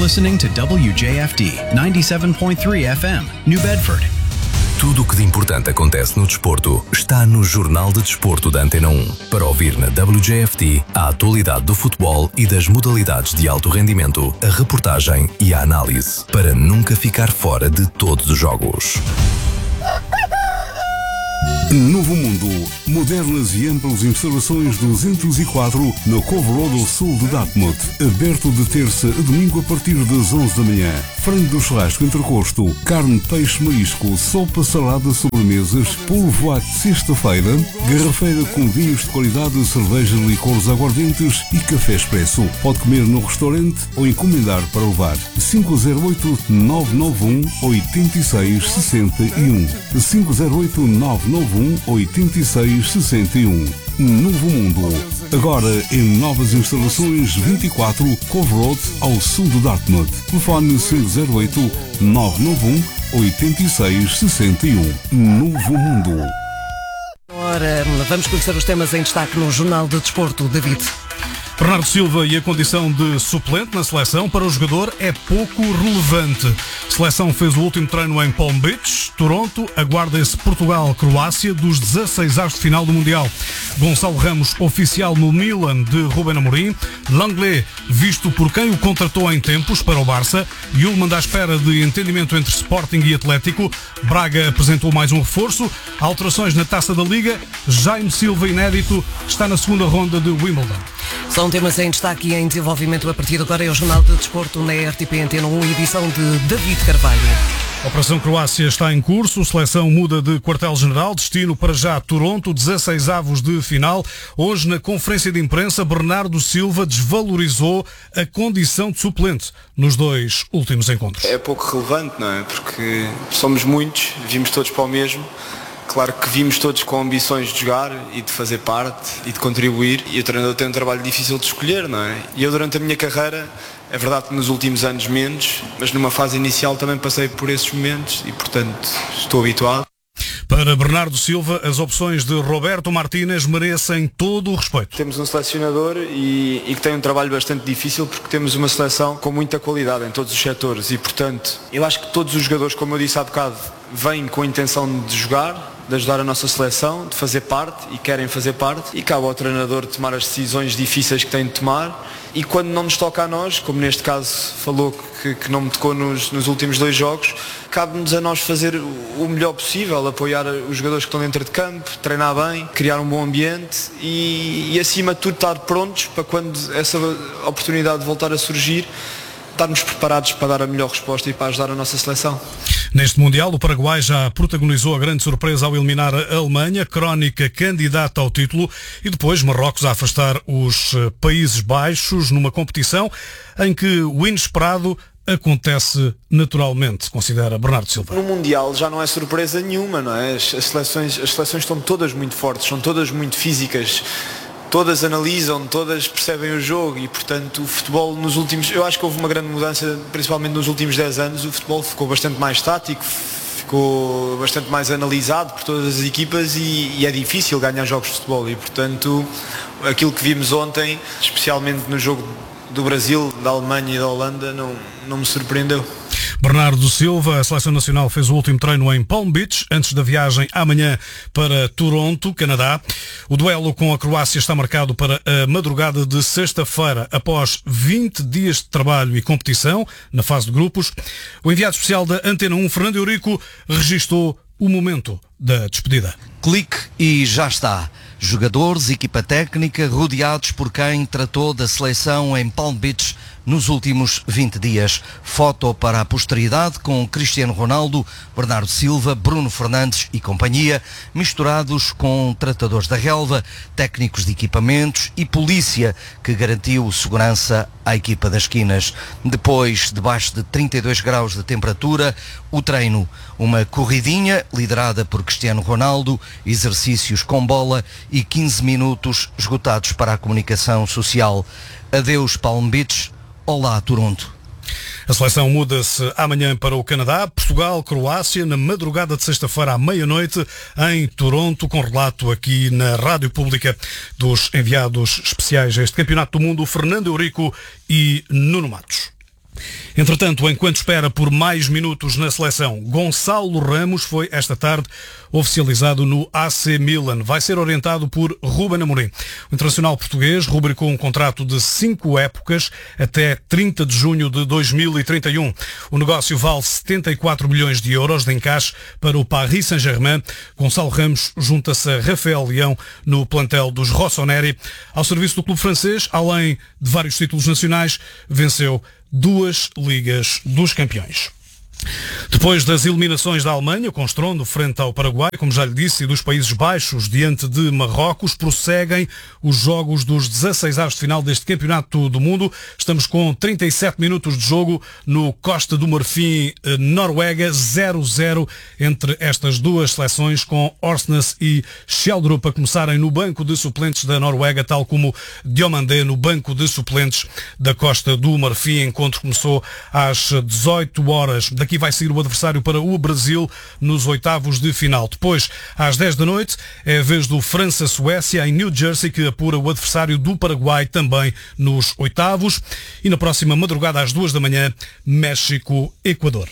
listening to WJFD 97.3 FM, New Bedford. Tudo o que de importante acontece no desporto está no Jornal de Desporto da Antena 1. Para ouvir na WJFD a atualidade do futebol e das modalidades de alto rendimento, a reportagem e a análise, para nunca ficar fora de todos os jogos. Novo Mundo. Modernas e amplas instalações 204 no Cove Road ao sul de Dartmouth. Aberto de terça a domingo a partir das 11 da manhã. Frango do churrasco entrecosto, carne, peixe, marisco, sopa, salada, sobremesas, polvoado sexta-feira, garrafeira com vinhos de qualidade, cerveja, licores aguardentes e café expresso. Pode comer no restaurante ou encomendar para levar. 508-991-8661. 508-991-8661. Novo Mundo. Agora em novas instalações 24 Cove Road ao sul de Dartmouth. Telefone 508-991-8661. Novo Mundo. Ora, vamos conhecer os temas em destaque no Jornal de Desporto. David. Bernardo Silva e a condição de suplente na seleção para o jogador é pouco relevante. A seleção fez o último treino em Palm Beach. Toronto aguarda-se Portugal-Croácia dos 16 avos de final do Mundial. Gonçalo Ramos, oficial no Milan de Ruben Amorim. Langley, visto por quem o contratou em tempos para o Barça. Yulman à espera de entendimento entre Sporting e Atlético. Braga apresentou mais um reforço. Alterações na Taça da Liga. Jaime Silva, inédito, está na segunda ronda de Wimbledon. São temas em destaque e em desenvolvimento a partir de agora. É o Jornal de Desporto na RTP Antena 1, edição de David Carvalho. A Operação Croácia está em curso, a seleção muda de quartel-general, destino para já Toronto, 16 avos de final. Hoje, na conferência de imprensa, Bernardo Silva desvalorizou a condição de suplente nos dois últimos encontros. É pouco relevante, não é? Porque somos muitos, vimos todos para o mesmo. Claro que vimos todos com ambições de jogar e de fazer parte e de contribuir, e o treinador tem um trabalho difícil de escolher, não é? E eu durante a minha carreira, é verdade que nos últimos anos menos, mas numa fase inicial também passei por esses momentos e portanto estou habituado. Para Bernardo Silva, as opções de Roberto Martínez merecem todo o respeito. Temos um selecionador e que tem um trabalho bastante difícil, porque temos uma seleção com muita qualidade em todos os setores e portanto eu acho que todos os jogadores, como eu disse há bocado, vêm com a intenção de jogar, de ajudar a nossa seleção, de fazer parte e querem fazer parte, e cabe ao treinador tomar as decisões difíceis que tem de tomar, e quando não nos toca a nós, como neste caso falou que não me tocou nos últimos dois jogos, cabe-nos a nós fazer o melhor possível, apoiar os jogadores que estão dentro de campo, treinar bem, criar um bom ambiente e acima de tudo estar prontos para quando essa oportunidade voltar a surgir, estarmos preparados para dar a melhor resposta e para ajudar a nossa seleção. Neste Mundial, o Paraguai já protagonizou a grande surpresa ao eliminar a Alemanha, crónica candidata ao título, e depois Marrocos a afastar os Países Baixos numa competição em que o inesperado acontece naturalmente, considera Bernardo Silva. No Mundial já não é surpresa nenhuma, não é? As seleções estão todas muito fortes, são todas muito físicas. Todas analisam, todas percebem o jogo e, portanto, o futebol nos últimos... Eu acho que houve uma grande mudança, principalmente nos últimos 10 anos. O futebol ficou bastante mais tático, ficou bastante mais analisado por todas as equipas e é difícil ganhar jogos de futebol. E, portanto, aquilo que vimos ontem, especialmente no jogo do Brasil, da Alemanha e da Holanda, não me surpreendeu. Bernardo Silva, a Seleção Nacional fez o último treino em Palm Beach, antes da viagem amanhã para Toronto, Canadá. O duelo com a Croácia está marcado para a madrugada de sexta-feira, após 20 dias de trabalho e competição na fase de grupos. O enviado especial da Antena 1, Fernando Eurico, registou o momento da despedida. Clique e já está. Jogadores, equipa técnica, rodeados por quem tratou da seleção em Palm Beach nos últimos 20 dias. Foto para a posteridade com Cristiano Ronaldo, Bernardo Silva, Bruno Fernandes e companhia, misturados com tratadores da relva, técnicos de equipamentos e polícia que garantiu segurança à equipa das esquinas. Depois, debaixo de 32 graus de temperatura, o treino, uma corridinha liderada por Cristiano Ronaldo, exercícios com bola e 15 minutos esgotados para a comunicação social. Adeus Palm Beach, olá Toronto. A seleção muda-se amanhã para o Canadá, Portugal, Croácia, na madrugada de sexta-feira à meia-noite em Toronto, com relato aqui na Rádio Pública dos enviados especiais a este Campeonato do Mundo, Fernando Eurico e Nuno Matos. Entretanto, enquanto espera por mais minutos na seleção, Gonçalo Ramos foi esta tarde oficializado no AC Milan. Vai ser orientado por Ruben Amorim. O internacional português rubricou um contrato de 5 épocas até 30 de junho de 2031. O negócio vale 74 milhões de euros de encaixe para o Paris Saint-Germain. Gonçalo Ramos junta-se a Rafael Leão no plantel dos Rossoneri. Ao serviço do clube francês, além de vários títulos nacionais, venceu 2 Ligas dos Campeões. Depois das eliminações da Alemanha, com estrondo frente ao Paraguai, como já lhe disse, e dos Países Baixos diante de Marrocos, prosseguem os jogos dos 16avos de final deste Campeonato do Mundo. Estamos com 37 minutos de jogo no Costa do Marfim, Noruega, 0-0 entre estas duas seleções, com Orsnes e Schjelderup a começarem no banco de suplentes da Noruega, tal como Diomandé no banco de suplentes da Costa do Marfim. O encontro começou às 18 horas. Daqui vai sair o adversário para o Brasil nos oitavos de final. Depois, às 10 da noite, é a vez do França-Suécia em New Jersey, que apura o adversário do Paraguai também nos oitavos. E na próxima madrugada, às 2 da manhã, México-Equador.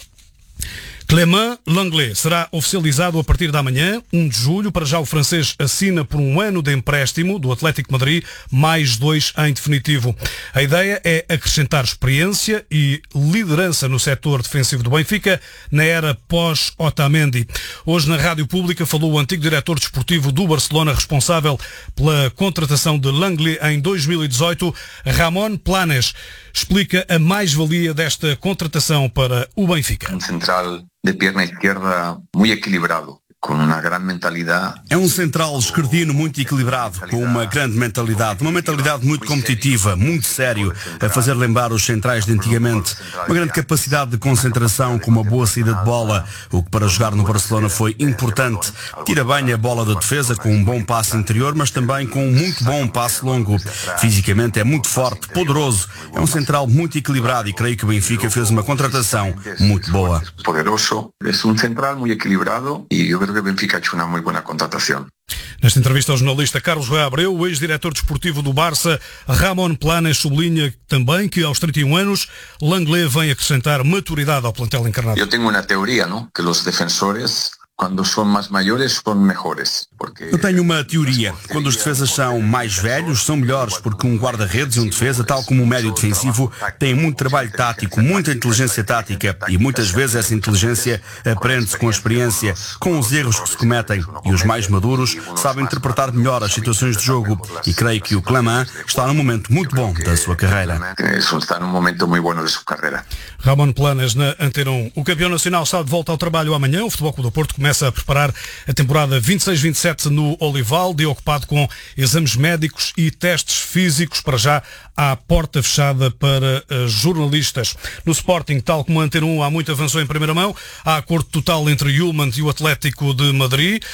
Clément Lenglet será oficializado a partir da manhã, 1 de julho. Para já o francês assina por 1 ano de empréstimo do Atlético de Madrid, mais 2 em definitivo. A ideia é acrescentar experiência e liderança no setor defensivo do Benfica na era pós-Otamendi. Hoje na Rádio Pública falou o antigo diretor desportivo do Barcelona, responsável pela contratação de Lenglet em 2018, Ramon Planes. Explica a mais-valia desta contratação para o Benfica. Um central de perna izquierda muito equilibrado, com uma grande mentalidade. É um central esquerdino muito equilibrado, com uma grande mentalidade muito competitiva, muito sério, a fazer lembrar os centrais de antigamente. Uma grande capacidade de concentração, com uma boa saída de bola, o que para jogar no Barcelona foi importante. Tira bem a bola da defesa, com um bom passe interior, mas também com um muito bom passe longo. Fisicamente é muito forte, poderoso. É um central muito equilibrado e creio que o Benfica fez uma contratação muito boa. Poderoso, é um central muito equilibrado e eu creo que o Benfica ha hecho uma muito boa contratação. Nesta entrevista ao jornalista Carlos Roy Abreu, o ex-diretor desportivo do Barça, Ramon Planes, sublinha também que aos 31 anos, Lenglet vem acrescentar maturidade ao plantel encarnado. Eu tenho uma teoria, não? Que os defensores, quando são mais maiores, são melhores. Eu tenho uma teoria. Quando os defesas são mais velhos, são melhores, porque um guarda-redes e um defesa, tal como um médio defensivo, têm muito trabalho tático, muita inteligência tática, e muitas vezes essa inteligência aprende-se com a experiência, com os erros que se cometem, e os mais maduros sabem interpretar melhor as situações de jogo, e creio que o Clément está num momento muito bom da sua carreira. Está num momento muito bom da sua carreira. Ramon Planes na Antena 1. O campeão nacional está de volta ao trabalho amanhã. O Futebol Clube do Porto começa a preparar a temporada 26-27 no Olival, dia ocupado com exames médicos e testes físicos, para já à porta fechada para jornalistas. No Sporting, tal como a Antena 1 há muito avançou em primeira mão, há acordo total entre Yulman e o Atlético de Madrid.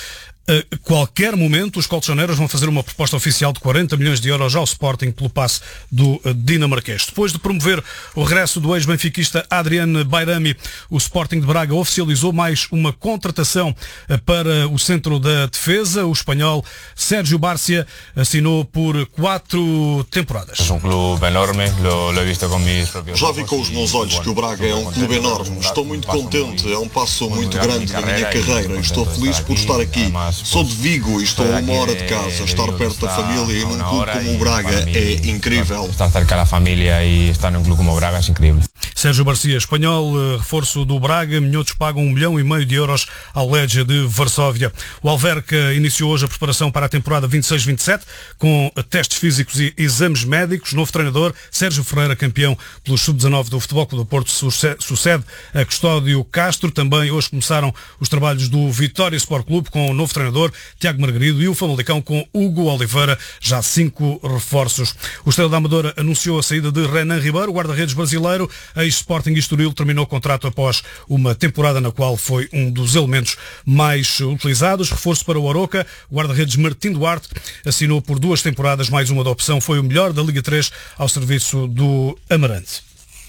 A qualquer momento os colchoneiros vão fazer uma proposta oficial de 40 milhões de euros ao Sporting pelo passe do dinamarquês. Depois de promover o regresso do ex-benfiquista Adrian Bayrami, o Sporting de Braga oficializou mais uma contratação para o centro da defesa. O espanhol Sérgio Barcia assinou por 4 temporadas. É um clube enorme, lo he visto com meus próprios. Já vi com os meus olhos que o Braga é um clube enorme. Estou muito contente, é um passo muito grande na minha carreira e estou feliz por estar aqui. Sou de Vigo e estou a 1 hora de casa. Estar perto da família e num clube como o Braga é incrível. Estar cerca da família e estar num clube como o Braga é incrível. Sérgio Barcia, espanhol, reforço do Braga. Minhotos pagam 1,5 milhão de euros ao Legia de Varsóvia. O Alverca iniciou hoje a preparação para a temporada 26-27 com testes físicos e exames médicos. Novo treinador, Sérgio Ferreira, campeão pelo Sub-19 do Futebol Clube do Porto, sucede a Custódio Castro. Também hoje começaram os trabalhos do Vitória Sport Clube com o novo treinador, Tiago Margarido, e o Famalicão com Hugo Oliveira, já 5 reforços. O Estrela da Amadora anunciou a saída de Renan Ribeiro, guarda-redes brasileiro. A Sporting Estoril terminou o contrato após uma temporada na qual foi um dos elementos mais utilizados. Reforço para o Aroca, o guarda-redes Martim Duarte assinou por 2 temporadas, mais uma da opção, foi o melhor da Liga 3 ao serviço do Amarante.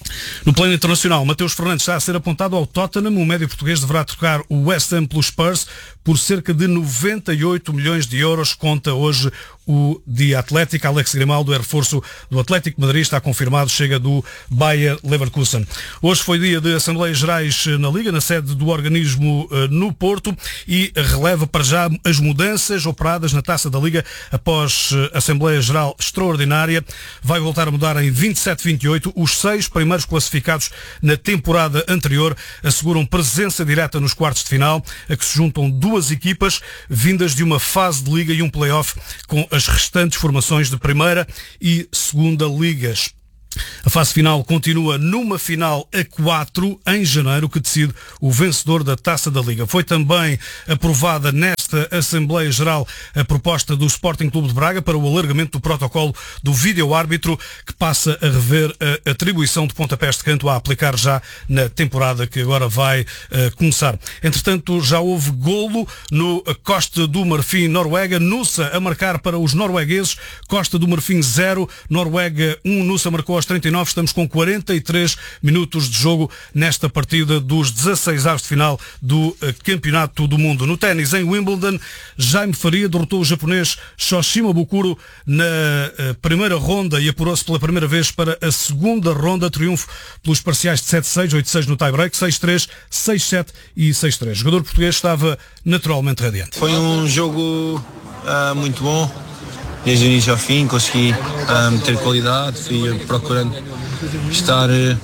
No plano internacional, Mateus Fernandes está a ser apontado ao Tottenham. O médio português deverá trocar o West Ham pelos Spurs por cerca de 98 milhões de euros, conta hoje o The Athletic. Alex Grimaldo é reforço do Atlético de Madrid, está confirmado, chega do Bayer Leverkusen. Hoje foi dia de Assembleias Gerais na Liga, na sede do organismo no Porto, e releva para já as mudanças operadas na Taça da Liga após Assembleia Geral extraordinária. Vai voltar a mudar em 27-28. Os 6 primeiros classificados na temporada anterior asseguram presença direta nos quartos de final, a que se juntam 2 equipas vindas de uma fase de Liga e um play-off com as restantes formações de primeira e segunda ligas. A fase final continua numa final a 4 em janeiro, que decide o vencedor da Taça da Liga. Foi também aprovada nesta Assembleia Geral a proposta do Sporting Clube de Braga para o alargamento do protocolo do vídeo-árbitro, que passa a rever a atribuição de pontapés de canto a aplicar já na temporada que agora vai começar. Entretanto, já houve golo no Costa do Marfim-Noruega. Nusa a marcar para os noruegueses. Costa do Marfim 0, Noruega 1. Nusa marcou aos 39, estamos com 43 minutos de jogo nesta partida dos 16avos de final do Campeonato do Mundo. No ténis, em Wimbledon, Jaime Faria derrotou o japonês Shoshima Bukuro na primeira ronda e apurou-se pela primeira vez para a segunda ronda. Triunfo pelos parciais de 7-6, 8-6 no tie-break, 6-3, 6-7 e 6-3. O jogador português estava naturalmente radiante. Foi um jogo muito bom. Desde o início ao fim consegui ter qualidade, fui procurando estar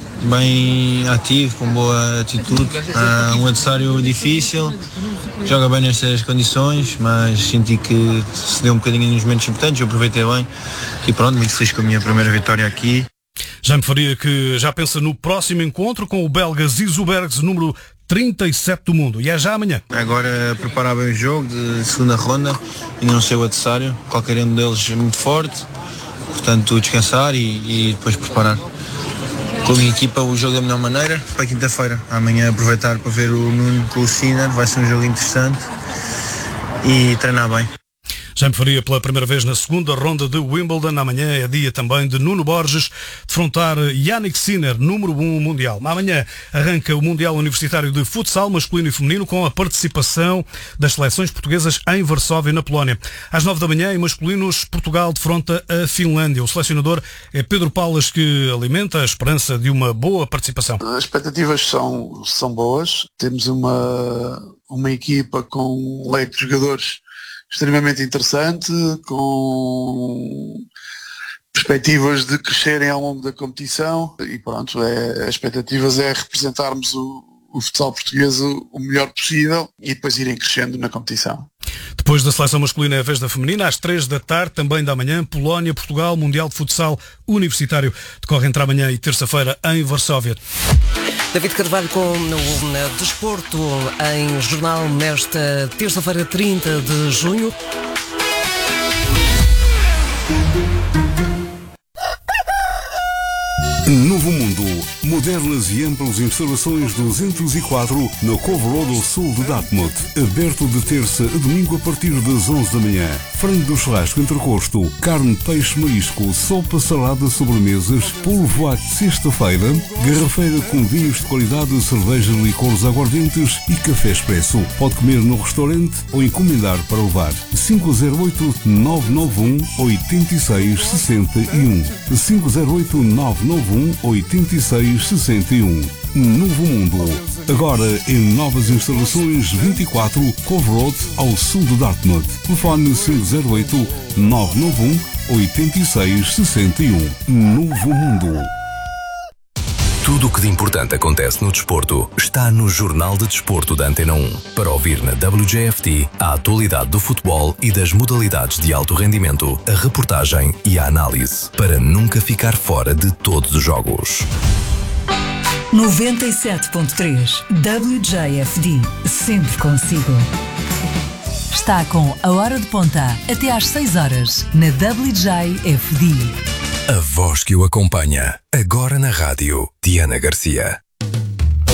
bem ativo, com boa atitude. Um adversário difícil, joga bem nestas condições, mas senti que se deu um bocadinho nos momentos importantes, eu aproveitei bem e pronto, muito feliz com a minha primeira vitória aqui. Jaime Faria, que já pensa no próximo encontro com o belga Zizou Bergs, número 37 do mundo, e é já amanhã. Agora preparar bem o jogo de segunda ronda, ainda não sei o adversário, qualquer um deles é muito forte, portanto descansar e depois preparar com a minha equipa o jogo da melhor maneira para quinta-feira. Amanhã aproveitar para ver o Nuno com o Sinner, vai ser um jogo interessante e treinar bem. Jaime Faria pela primeira vez na segunda ronda de Wimbledon. Amanhã é dia também de Nuno Borges defrontar Yannick Sinner, número 1 mundial. Amanhã arranca o Mundial Universitário de Futsal masculino e feminino com a participação das seleções portuguesas em Varsóvia, na Polónia. Às 9 da manhã, em masculinos, Portugal defronta a Finlândia. O selecionador é Pedro Paulas, que alimenta a esperança de uma boa participação. As expectativas são boas. Temos uma equipa com um leque de jogadores extremamente interessante, com perspectivas de crescerem ao longo da competição e pronto, as expectativas é representarmos o futsal português o melhor possível e depois irem crescendo na competição. Depois da seleção masculina é a vez da feminina, às 3 da tarde, também da manhã, Polónia, Portugal, Mundial de Futsal Universitário, decorre entre amanhã e terça-feira em Varsóvia. David Carvalho com o Desporto em jornal nesta terça-feira, 30 de junho. Novo Mundo. Modernas e amplas instalações 204 na Cove Road ao sul de Dartmouth. Aberto de terça a domingo a partir das 11 da manhã. Frango do churrasco entrecosto, carne, peixe, marisco, sopa, salada, sobremesas, polvo à sexta-feira, garrafeira com vinhos de qualidade, cerveja, licores aguardentes e café expresso. Pode comer no restaurante ou encomendar para levar. 508-991-8661. 508-991-8661. Novo Mundo. Agora em novas instalações 24 Cove Road ao sul de Dartmouth. Telefone 508-991-8661. Novo Mundo. Tudo o que de importante acontece no desporto está no Jornal de Desporto da Antena 1. Para ouvir na WJFT a atualidade do futebol e das modalidades de alto rendimento, a reportagem e a análise, para nunca ficar fora de todos os jogos. 97.3 WJFD, sempre consigo. Está com a hora de ponta até às 6 horas na WJFD. A voz que o acompanha, agora na rádio, Diana Garcia.